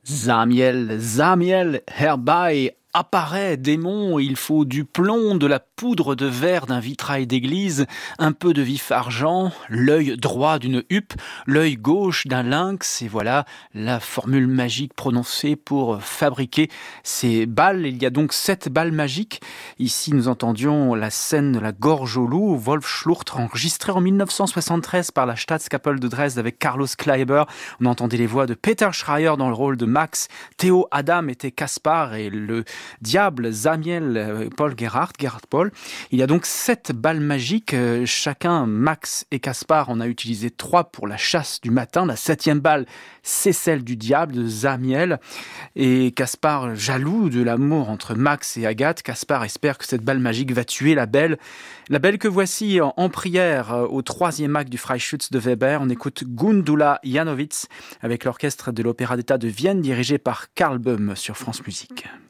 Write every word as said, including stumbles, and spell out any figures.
Zamiel, Zamiel, herbei, apparaît, démon, il faut du plomb, de la poudre de verre d'un vitrail d'église, un peu de vif argent, l'œil droit d'une huppe, l'œil gauche d'un lynx, et voilà la formule magique prononcée pour fabriquer ces balles. Il y a donc sept balles magiques. Ici, nous entendions la scène de la gorge au loup, Wolf Schlucht, enregistrée en mille neuf cent soixante-treize par la Staatskapelle de Dresde avec Carlos Kleiber. On entendait les voix de Peter Schreier dans le rôle de Max, Theo Adam était Caspar et le diable Zamiel, Paul Gerhardt, Gerhard Paul. Il y a donc sept balles magiques, chacun, Max et Caspar, on a utilisé trois pour la chasse du matin. La septième balle, c'est celle du diable, de Zamiel. Et Caspar, jaloux de l'amour entre Max et Agathe, Caspar espère que cette balle magique va tuer la belle. La belle que voici en prière au troisième acte du Freischütz de Weber. On écoute Gundula Janowitz avec l'orchestre de l'Opéra d'État de Vienne dirigé par Karl Böhm sur France Musique.